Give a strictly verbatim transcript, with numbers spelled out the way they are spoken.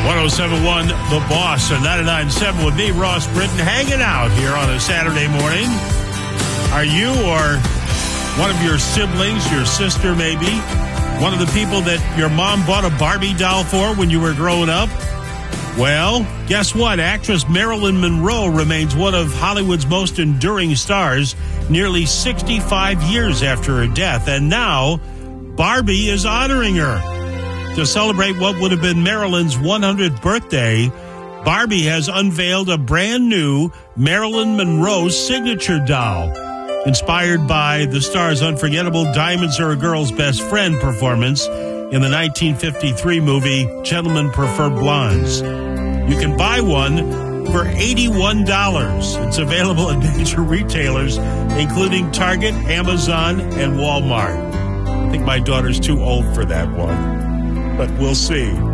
one oh seven point one The Boss and ninety-nine point seven with me, Ross Britton, hanging out here on a Saturday morning. Are you or one of your siblings, your sister maybe, one of the people that your mom bought a Barbie doll for when you were growing up? Well, guess what? Actress Marilyn Monroe remains one of Hollywood's most enduring stars nearly sixty-five years after her death. And now, Barbie is honoring her. To celebrate what would have been Marilyn's one hundredth birthday, Barbie has unveiled a brand new Marilyn Monroe signature doll, inspired by the star's unforgettable Diamonds Are a Girl's Best Friend performance in the nineteen fifty-three movie Gentlemen Prefer Blondes. You can buy one for eighty-one dollars. It's available at major retailers, including Target, Amazon, and Walmart. I think my daughter's too old for that one, but we'll see.